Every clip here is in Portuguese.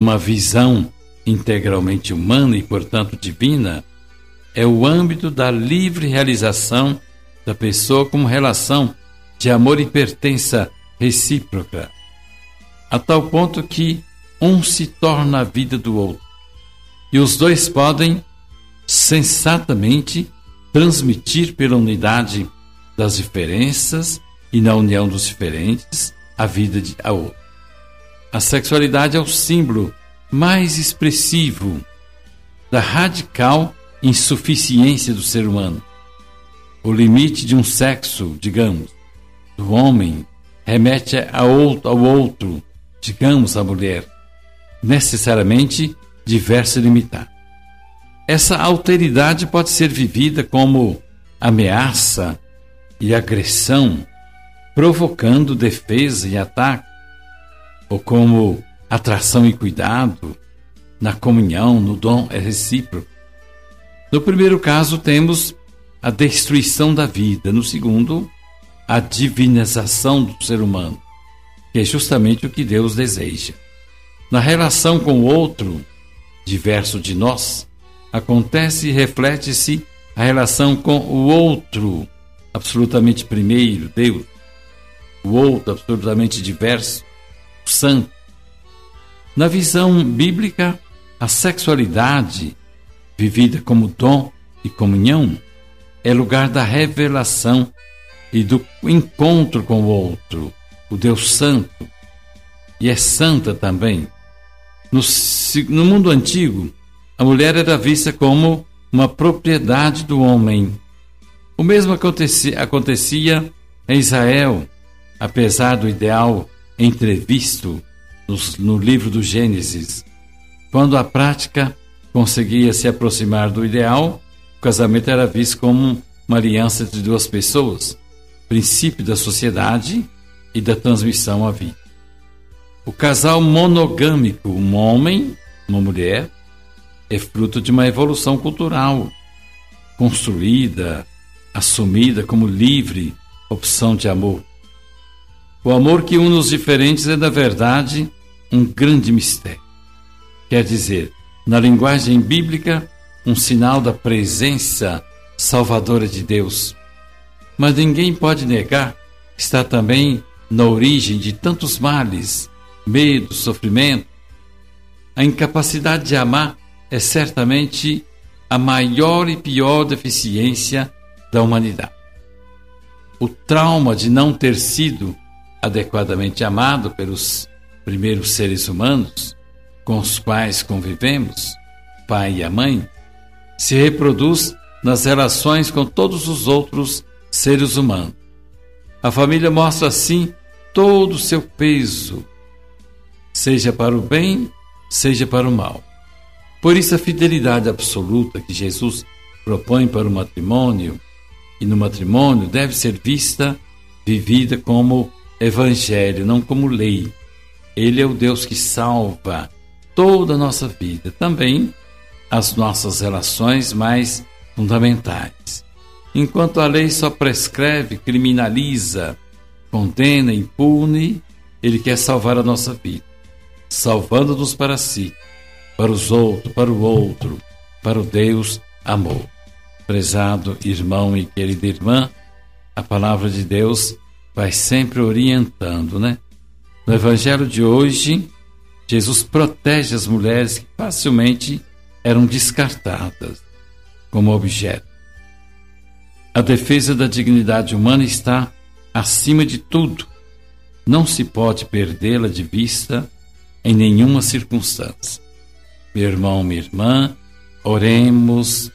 uma visão integralmente humana e, portanto, divina, é o âmbito da livre realização da pessoa como relação de amor e pertença recíproca, a tal ponto que um se torna a vida do outro, e os dois podem sensatamente transmitir pela unidade das diferenças e na união dos diferentes a vida ao outro. A sexualidade é o símbolo mais expressivo da radical insuficiência do ser humano. O limite de um sexo, digamos, do homem, remete ao outro, digamos, a mulher, necessariamente diverso e limitado. Essa alteridade pode ser vivida como ameaça e agressão, provocando defesa e ataque, ou como atração e cuidado, na comunhão, no dom recíproco. No primeiro caso, temos a destruição da vida. No segundo, a divinização do ser humano, que é justamente o que Deus deseja. Na relação com o outro, diverso de nós, acontece e reflete-se a relação com o outro, absolutamente primeiro, Deus, o outro, absolutamente diverso, o santo. Na visão bíblica, a sexualidade, vivida como dom e comunhão, é lugar da revelação e do encontro com o outro, o Deus Santo, e é santa também. No mundo antigo, a mulher era vista como uma propriedade do homem. O mesmo acontecia em Israel, apesar do ideal entrevisto no livro do Gênesis. Quando a prática conseguia se aproximar do ideal, o casamento era visto como uma aliança entre duas pessoas, princípio da sociedade e da transmissão à vida. O casal monogâmico, um homem, uma mulher, é fruto de uma evolução cultural, construída, assumida como livre opção de amor. O amor que une os diferentes é, na verdade, um grande mistério. Quer dizer, na linguagem bíblica, um sinal da presença salvadora de Deus. Mas ninguém pode negar que está também na origem de tantos males, medo, sofrimento. A incapacidade de amar é certamente a maior e pior deficiência da humanidade. O trauma de não ter sido adequadamente amado pelos primeiros seres humanos com os quais convivemos, pai e a mãe, se reproduz nas relações com todos os outros seres humanos. A família mostra assim todo o seu peso, seja para o bem, seja para o mal. Por isso a fidelidade absoluta que Jesus propõe para o matrimônio e no matrimônio deve ser vista, vivida como evangelho, não como lei. Ele é o Deus que salva toda a nossa vida, também as nossas relações mais fundamentais. Enquanto a lei só prescreve, criminaliza, condena, impune, Ele quer salvar a nossa vida, salvando-nos para si, para os outros, para o outro, para o Deus amor. Prezado irmão e querida irmã, a palavra de Deus vai sempre orientando, né? No Evangelho de hoje, Jesus protege as mulheres que facilmente eram descartadas como objeto. A defesa da dignidade humana está acima de tudo. Não se pode perdê-la de vista em nenhuma circunstância. Meu irmão, minha irmã, oremos.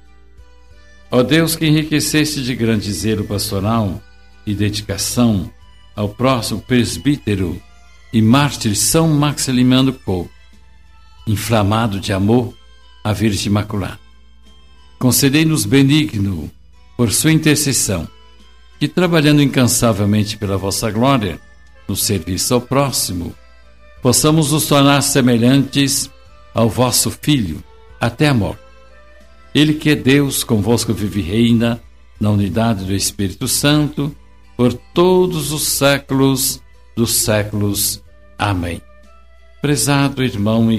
Ó Deus, que enriqueceste de grande zelo pastoral e dedicação ao próximo presbítero e mártir São Maximiliano Kolbe, inflamado de amor à Virgem Imaculada. Concedei-nos benigno, por sua intercessão, que trabalhando incansavelmente pela vossa glória, no serviço ao próximo, possamos nos tornar semelhantes ao vosso Filho até a morte. Ele que é Deus, convosco vive e reina, na unidade do Espírito Santo, por todos os séculos dos séculos. Amém. Prezado irmão e